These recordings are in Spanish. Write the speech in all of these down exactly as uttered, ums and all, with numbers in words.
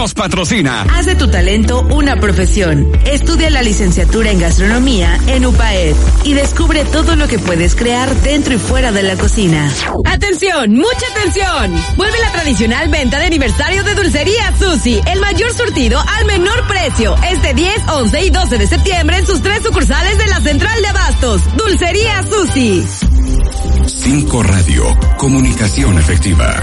nos patrocina. Haz de tu talento una profesión. Estudia la licenciatura en gastronomía en UPAED y descubre todo lo que puedes crear dentro y fuera de la cocina. ¡Atención! ¡Mucha atención! Vuelve la tradicional venta de aniversario de Dulcería Susi. El mayor surtido al menor precio. Este diez, once y doce de septiembre en sus tres sucursales de la Central de Abastos. Dulcería Susi. Cinco Radio. Comunicación efectiva.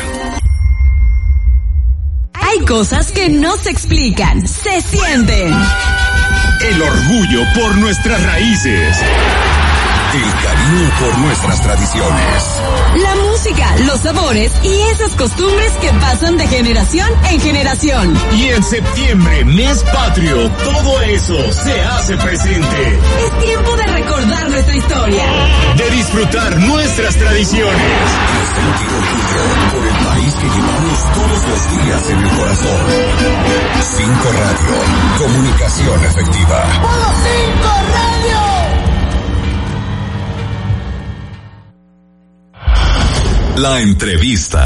Hay cosas que no se explican, se sienten. El orgullo por nuestras raíces. El cariño por nuestras tradiciones. La música, los sabores y esas costumbres que pasan de generación en generación. Y en septiembre, mes patrio, todo eso se hace presente. Es tiempo de recordar nuestra historia. De disfrutar nuestras tradiciones. De sentir orgullo por el país que llevamos todos los días en el corazón. Cinco Radio. Comunicación efectiva. ¡Vamos Cinco Radio! La entrevista.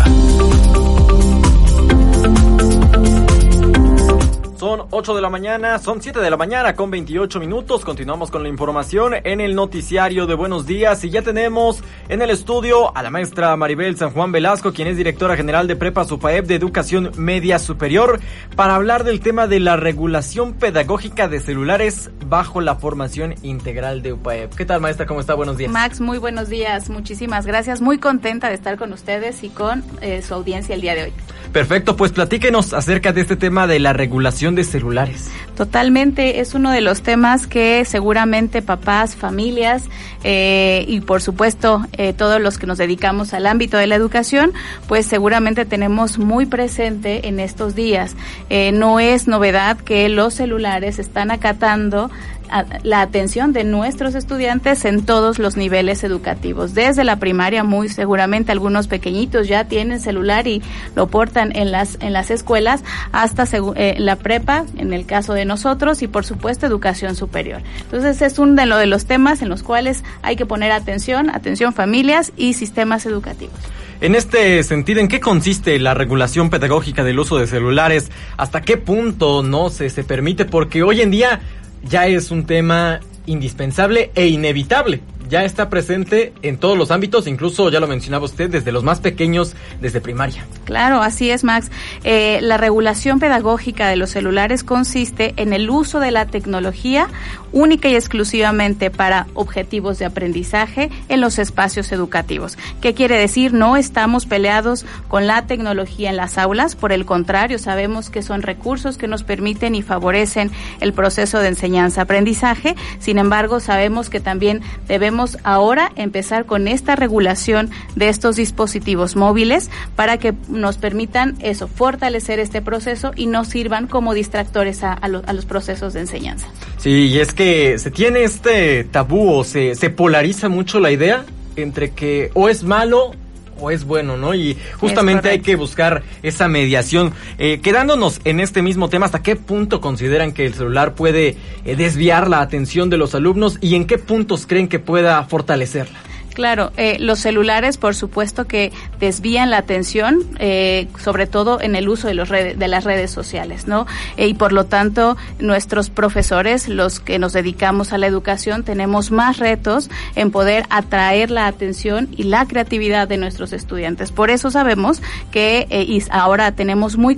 Son ocho de la mañana, son siete de la mañana con veintiocho minutos. Continuamos con la información en el noticiario de Buenos Días y ya tenemos en el estudio a la maestra Maribel San Juan Velasco, quien es directora general de Prepas UPAED de Educación Media Superior, para hablar del tema de la regulación pedagógica de celulares bajo la formación integral de UPAED. ¿Qué tal, maestra? ¿Cómo está? Buenos días. Max, muy buenos días. Muchísimas gracias. Muy contenta de estar con ustedes y con eh, su audiencia el día de hoy. Perfecto, pues platíquenos acerca de este tema de la regulación de celulares. Totalmente, es uno de los temas que seguramente papás, familias eh, y por supuesto eh, todos los que nos dedicamos al ámbito de la educación, pues seguramente tenemos muy presente en estos días. Eh, no es novedad que los celulares están acatando la atención de nuestros estudiantes en todos los niveles educativos. Desde la primaria, muy seguramente algunos pequeñitos ya tienen celular y lo portan en las en las escuelas, hasta eh, la prepa, en el caso de nosotros, y por supuesto educación superior. Entonces es uno de, lo de los temas en los cuales hay que poner atención, atención familias y sistemas educativos. En este sentido, ¿en qué consiste la regulación pedagógica del uso de celulares? ¿Hasta qué punto no se, se permite? Porque hoy en día ya es un tema indispensable e inevitable. Ya está presente en todos los ámbitos, incluso ya lo mencionaba usted, desde los más pequeños, desde primaria. Claro, así es, Max. Eh, la regulación pedagógica de los celulares consiste en el uso de la tecnología única y exclusivamente para objetivos de aprendizaje en los espacios educativos. ¿Qué quiere decir? No estamos peleados con la tecnología en las aulas, por el contrario, sabemos que son recursos que nos permiten y favorecen el proceso de enseñanza-aprendizaje. Sin embargo, sabemos que también debemos ahora empezar con esta regulación de estos dispositivos móviles para que nos permitan eso, fortalecer este proceso y no sirvan como distractores a, a, lo, a los procesos de enseñanza. Sí, y es que se tiene este tabú o se, se polariza mucho la idea entre que o es malo o es bueno, ¿no? Y justamente hay que buscar esa mediación. Eh, quedándonos en este mismo tema, ¿hasta qué punto consideran que el celular puede eh, desviar la atención de los alumnos y en qué puntos creen que pueda fortalecerla? Claro, eh, los celulares, por supuesto que desvían la atención, eh, sobre todo en el uso de los redes, de las redes sociales, ¿no? Eh, y por lo tanto, nuestros profesores, los que nos dedicamos a la educación, tenemos más retos en poder atraer la atención y la creatividad de nuestros estudiantes. Por eso sabemos que eh, y ahora tenemos muy